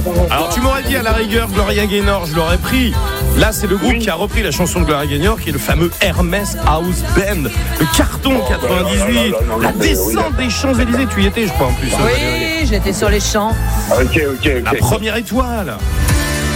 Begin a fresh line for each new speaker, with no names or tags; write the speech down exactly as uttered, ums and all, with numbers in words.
Alors tu m'aurais dit à la rigueur Gloria Gaynor, je l'aurais pris. Là c'est le groupe
Oui.
qui a repris la chanson de Gloria Gaynor, qui est le fameux Hermès House Band, le carton
Oh,
quatre-vingt-dix-huit,
là, là, là, là,
la
non, mais
descente
oui,
des Champs-Élysées. Tu y étais je crois en plus. hein, Valérie.
Oui, j'étais sur les champs.
Ok, ok,
La
ok.
première étoile.